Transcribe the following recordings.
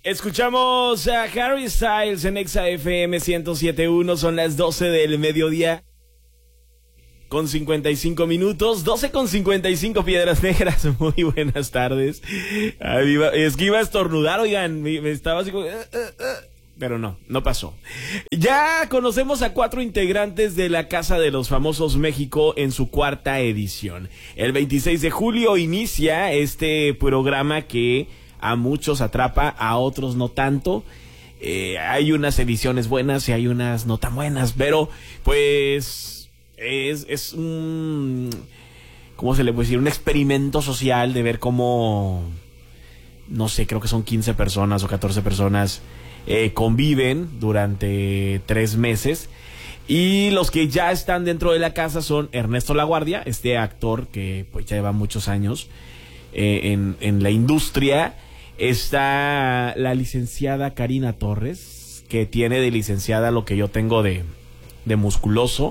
Escuchamos a Harry Styles en Exa FM 107.1. Son las 12 del mediodía con 55 minutos. 12 con 55, Piedras Negras. Muy buenas tardes. Es que iba a estornudar, oigan. Me estaba así como... Pero no pasó. Ya conocemos a 4 integrantes de la Casa de los Famosos México en su 4ª edición. El 26 de julio inicia este programa que a muchos atrapa, a otros no tanto. Hay unas ediciones buenas y hay unas no tan buenas, pero pues es un... ¿Cómo se le puede decir? Un experimento social de ver cómo... No sé, creo que son 15 personas o 14 personas... conviven durante 3 meses. Y los que ya están dentro de la casa son Ernesto Laguardia, este actor que pues ya lleva muchos años en la industria. Está la licenciada Karina Torres, que tiene de licenciada lo que yo tengo de musculoso.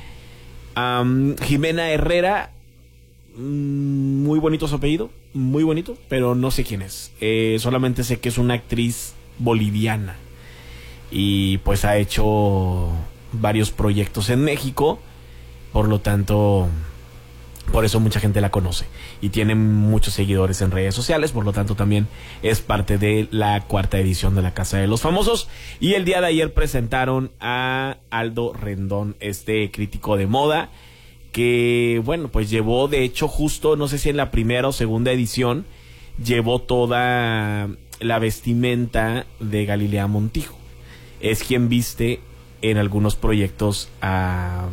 Jimena Herrera, muy bonito su apellido, muy bonito, pero no sé quién es. Solamente sé que es una actriz boliviana y pues ha hecho varios proyectos en México, por lo tanto, por eso mucha gente la conoce y tiene muchos seguidores en redes sociales, por lo tanto también es parte de la 4ª edición de la Casa de los Famosos. Y el día de ayer presentaron a Aldo Rendón, este crítico de moda, que bueno, pues llevó, de hecho, justo, no sé si en la 1ª o 2ª edición, llevó toda la vestimenta de Galilea Montijo. Es quien viste en algunos proyectos a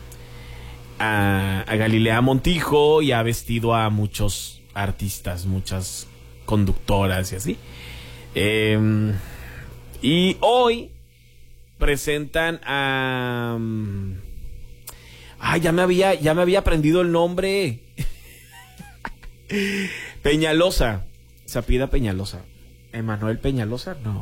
Galilea Montijo y ha vestido a muchos artistas, muchas conductoras y así. Y hoy presentan a... ya me había aprendido el nombre. Peñalosa. Se apellida Peñalosa. Emanuel Peñalosa, no.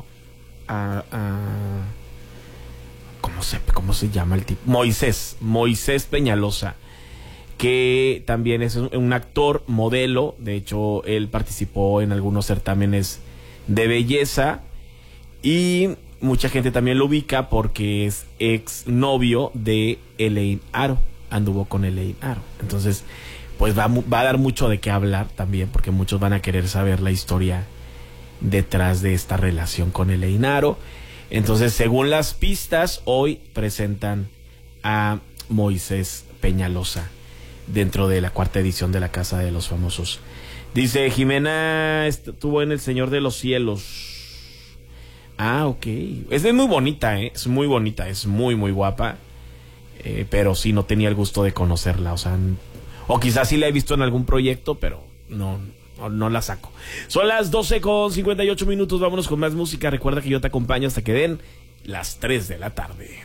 ¿Cómo se llama el tipo? Moisés Peñalosa, que también es un actor, modelo. De hecho, él participó en algunos certámenes de belleza y mucha gente también lo ubica porque es ex novio de Elaine Aro. Anduvo con Elaine Aro. Entonces, pues va a dar mucho de qué hablar también, porque muchos van a querer saber la historia detrás de esta relación con Elaine Aro. Entonces, según las pistas, hoy presentan a Moisés Peñalosa dentro de la 4ª edición de la Casa de los Famosos. Dice, Jimena estuvo en El Señor de los Cielos. Ok. Es muy bonita, es muy bonita, es muy, muy guapa. Pero sí, no tenía el gusto de conocerla. O quizás sí la he visto en algún proyecto, pero no la saco. Son las 12 con 58 minutos. Vámonos con más música. Recuerda que yo te acompaño hasta que den las 3 de la tarde.